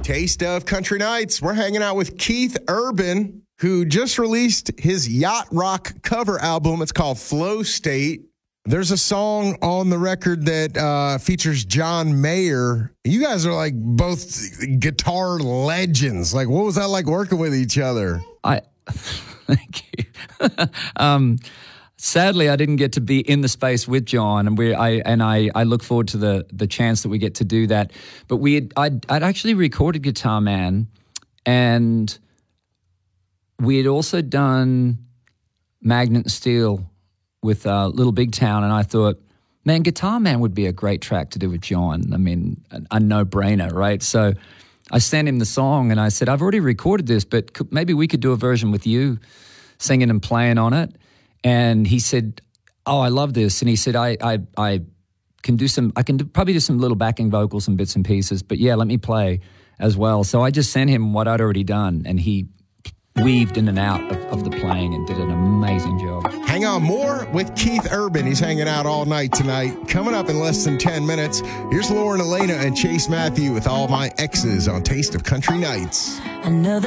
Taste of Country Nights. We're hanging out with Keith Urban, who just released his yacht rock cover album. It's called Flow State. There's a song on the record that features John Mayer. You guys are like both guitar legends. Like, what was that like working with each other? Thank you. Sadly, I didn't get to be in the space with John, and I look forward to the chance that we get to do that. But I'd actually recorded Guitar Man, and we had also done Magnet and Steel with Little Big Town, and I thought, man, Guitar Man would be a great track to do with John. I mean, a no-brainer, right? So I sent him the song, and I said, I've already recorded this, but maybe we could do a version with you singing and playing on it. And he said, oh, I love this. And he said, I can probably do some little backing vocals and bits and pieces, but yeah, let me play as well. So I just sent him what I'd already done, and he weaved in and out of the playing and did an amazing job. Hang on, more with Keith Urban. He's hanging out all night tonight. Coming up in less than 10 minutes, here's Lauren Elena and Chase Matthew with All My Exes on Taste of Country Nights.